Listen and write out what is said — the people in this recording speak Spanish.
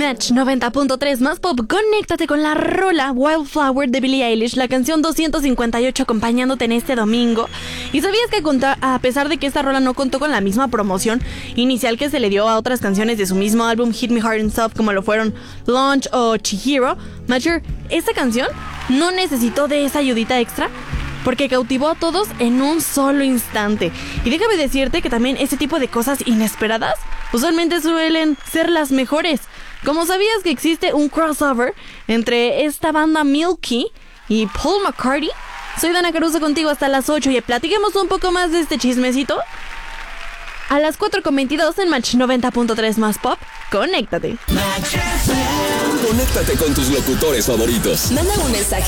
Match 90.3 más pop, conéctate con la rola Wildflower de Billie Eilish, la canción 258 acompañándote en este domingo. ¿Y sabías que a pesar de que esta rola no contó con la misma promoción inicial que se le dio a otras canciones de su mismo álbum Hit Me Hard and Soft, como lo fueron Launch o Chihiro, Matcher, esta canción no necesitó de esa ayudita extra porque cautivó a todos en un solo instante? Y déjame decirte que también ese tipo de cosas inesperadas usualmente suelen ser las mejores. ¿Cómo sabías que existe un crossover entre esta banda Milky y Paul McCartney? Soy Dana Caruso contigo hasta las 8 y platiquemos un poco más de este chismecito a las 4:22 en Match 90.3 más pop. Conéctate. Conéctate con tus locutores favoritos. Manda un mensaje